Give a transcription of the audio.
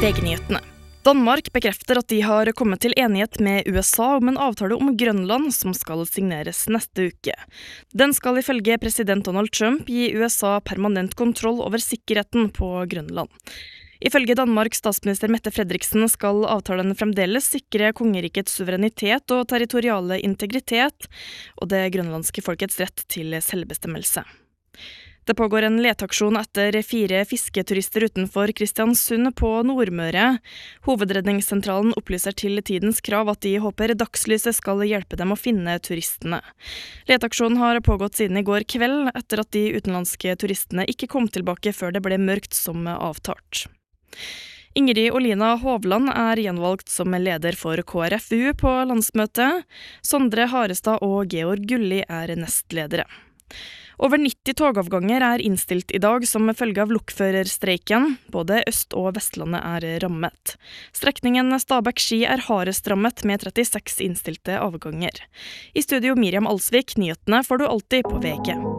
VG-nyhetene. Danmark bekrefter at de har kommet til enighet med USA om en avtale om Grønland som skal signeres neste uke. Den skal ifølge president Donald Trump gi USA permanent kontroll over sikkerheten på Grønland. Ifølge Danmarks statsminister Mette Frederiksen skal avtalen fremdeles sikre kongerikets suverenitet og territoriale integritet og det grønlandske folkets rett til selvbestemmelse. Det pågår en leteaksjon etter 4 fisketurister utenfor Kristiansund på Nordmøre. Hovedredningssentralen opplyser til Tidens Krav at de håper dagslyset skal hjelpe dem å finne turistene. Leteaksjonen har pågått siden i går kveld, etter at de utenlandske turistene ikke kom tilbake før det ble mørkt som avtalt. Ingrid Olina Hovland er gjenvalgt som leder for KrFU på landsmøtet. Sondre Harestad og Georg Gulli er nestledere. Over 90 togavganger er innstilt i dag som følge av lokførerstreiken. Både Øst- og Vestlandet er rammet. Strekningen Stabekk-Ski er hardest rammet med 36 innstilte avganger. I studio Miriam Alsvik, nyhetene får du alltid på VG.